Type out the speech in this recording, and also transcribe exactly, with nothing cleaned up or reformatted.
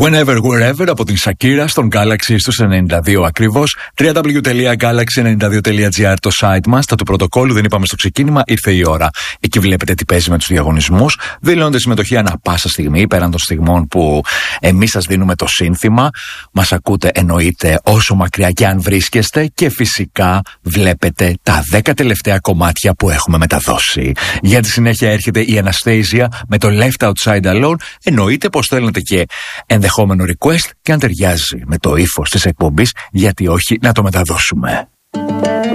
Whenever, wherever από την Shakira στον Galaxy στους ενενήντα δύο ακριβώς. double-u double-u double-u τελεία galaxy ενενήντα δύο τελεία gr το site μας. Τα του πρωτοκόλλου δεν είπαμε στο ξεκίνημα, ήρθε η ώρα. Εκεί βλέπετε τι παίζει με τους διαγωνισμούς. Δηλώνετε συμμετοχή ανά πάσα στιγμή, πέραν των στιγμών που εμείς σας δίνουμε το σύνθημα. Μας ακούτε εννοείται όσο μακριά και αν βρίσκεστε. Και φυσικά βλέπετε τα δέκα τελευταία κομμάτια που έχουμε μεταδώσει. Για τη συνέχεια έρχεται η Anastasia με το Left Outside Alone. Εννοείται πως θέλετε και ενδεχόμενο request και αν ταιριάζει με το ύφος της εκπομπής, γιατί όχι να το μεταδώσουμε.